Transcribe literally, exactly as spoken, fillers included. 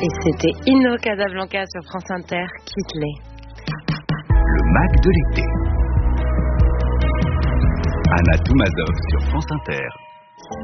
Et c'était Inno Casablanca sur France Inter, Quitte-les. Le Mac de l'été. Anna Toumazov sur France Inter.